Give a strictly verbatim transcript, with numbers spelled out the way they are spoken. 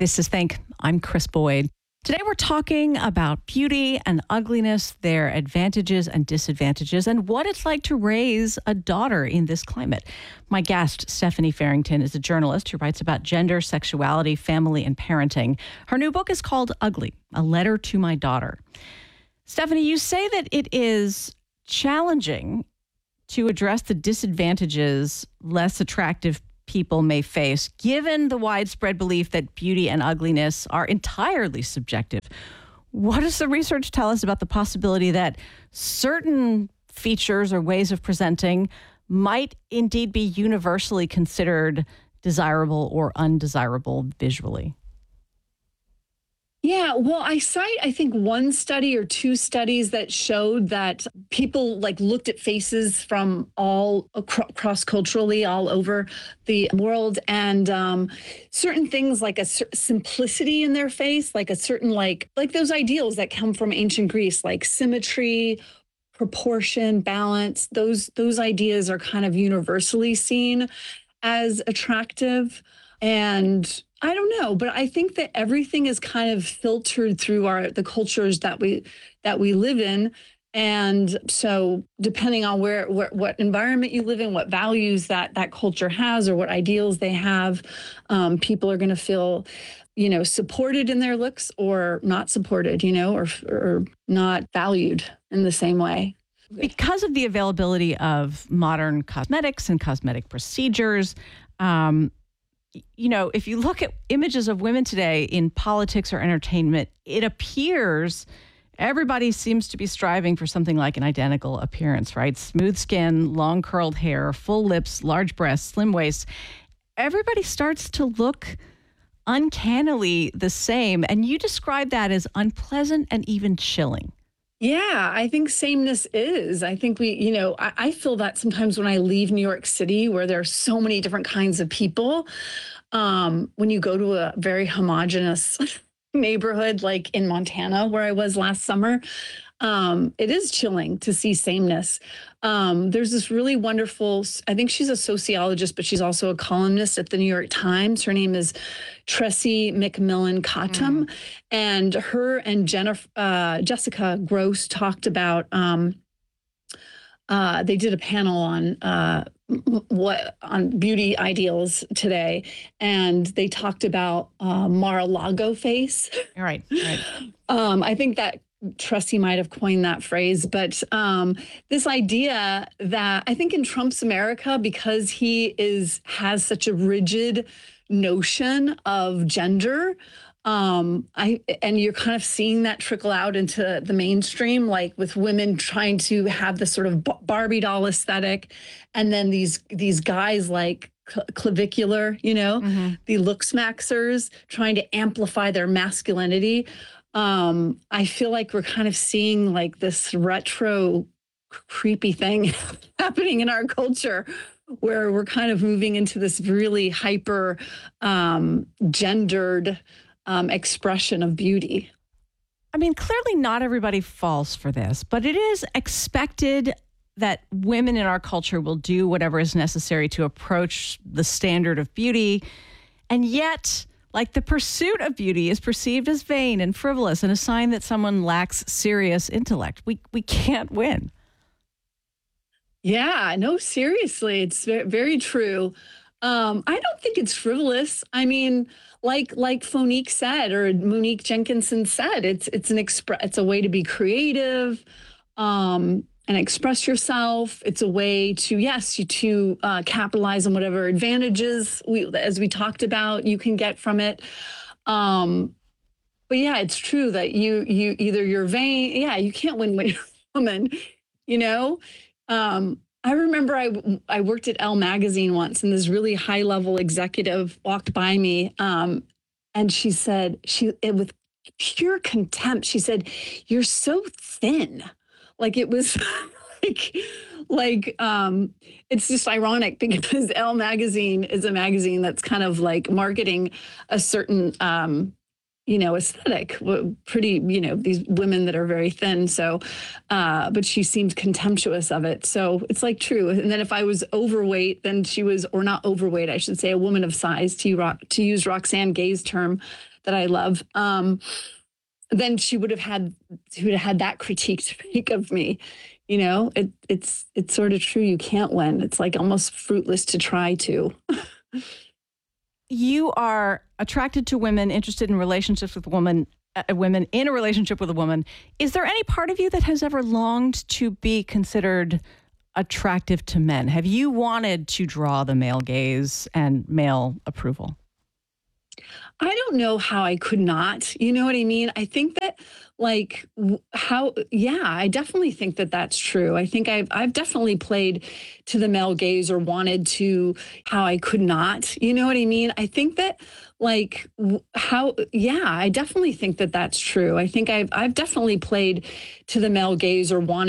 This is Think. I'm Chris Boyd. Today we're talking about beauty and ugliness, their advantages and disadvantages, and what it's like to raise a daughter in this climate. My guest, Stephanie Farrington, is a journalist who writes about gender, sexuality, family, and parenting. Her new book is called Ugly, A Letter to My Daughter. Stephanie, you say that it is challenging to address the disadvantages less attractive people may face, given the widespread belief that beauty and ugliness are entirely subjective. What does the research tell us about the possibility that certain features or ways of presenting might indeed be universally considered desirable or undesirable visually? Yeah, well, I cite, I think, one study or two studies that showed that people like looked at faces from all acro- cross-culturally all over the world, and um, certain things like a cer- simplicity in their face, like a certain like like those ideals that come from ancient Greece, like symmetry, proportion, balance. Those those ideas are kind of universally seen as attractive. And I don't know, but I think that everything is kind of filtered through our the cultures that we that we live in. And so depending on where, where what environment you live in, what values that that culture has or what ideals they have, um, people are going to feel, you know, supported in their looks or not supported, you know, or or not valued in the same way. Because of the availability of modern cosmetics and cosmetic procedures, um, you know, if you look at images of women today in politics or entertainment, it appears everybody seems to be striving for something like an identical appearance, right? Smooth skin, long curled hair, full lips, large breasts, slim waist. Everybody starts to look uncannily the same. And you describe that as unpleasant and even chilling. Yeah, I think sameness is. I think we, you know, I, I feel that sometimes when I leave New York City, where there are so many different kinds of people, um, when you go to a very homogenous neighborhood like in Montana, where I was last summer, um, it is chilling to see sameness. Um, there's this really wonderful, I think she's a sociologist, but she's also a columnist at the New York Times. Her name is Tressie McMillan Cottom. Mm. And her and Jennifer, uh, Jessica Gross talked about, um, uh, they did a panel on uh, what on beauty ideals today. And they talked about uh, Mar-a-Lago face. Right, right. um, I think that Tressie might have coined that phrase, but um, this idea that I think in Trump's America, because he is has such a rigid notion of gender, um, I and you're kind of seeing that trickle out into the mainstream, like with women trying to have this sort of Barbie doll aesthetic, and then these these guys like clavicular, you know, mm-hmm. the look smaxers trying to amplify their masculinity. Um, I feel like we're kind of seeing like this retro creepy thing happening in our culture where we're kind of moving into this really hyper um, gendered um, expression of beauty. I mean, clearly not everybody falls for this, but it is expected that women in our culture will do whatever is necessary to approach the standard of beauty. And yet, like, the pursuit of beauty is perceived as vain and frivolous and a sign that someone lacks serious intellect. We we can't win. Yeah, no, seriously, it's very, very true. Um, I don't think it's frivolous. I mean, like like Fonique said, or Monique Jenkinson said, it's it's an expre- it's a way to be creative um, and express yourself. It's a way to yes, you to uh, capitalize on whatever advantages we, as we talked about, you can get from it. Um, but yeah, it's true that you you either you're vain. Yeah, you can't win when you're a woman. You know. Um, I remember I, I worked at Elle magazine once, and this really high level executive walked by me. Um, and she said, she, it, with pure contempt, she said, "You're so thin." Like it was like, like, um, it's just ironic because Elle magazine is a magazine that's kind of like marketing a certain, um, you know, aesthetic, pretty, you know, these women that are very thin. So, uh, but she seemed contemptuous of it. So it's like true. And then if I was overweight, then she was, or not overweight, I should say, a woman of size, to, to use Roxane Gay's term, that I love, um, then she would have had she would have had that critique to make of me. You know, it, it's it's sort of true. You can't win. It's like almost fruitless to try to. You are attracted to women, interested in relationships with women, uh, women in a relationship with a woman. Is there any part of you that has ever longed to be considered attractive to men? Have you wanted to draw the male gaze and male approval? I don't know how I could not. You know what I mean? I think that like w- how yeah, I definitely think that that's true. I think I've I've definitely played to the male gaze or wanted to how I could not. You know what I mean? I think that like w- how yeah, I definitely think that that's true. I think I've I've definitely played to the male gaze or wanted